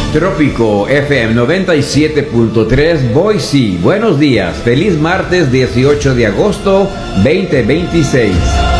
Trópico FM 97.3 Boise. Buenos días. Feliz martes 18 de agosto 2026.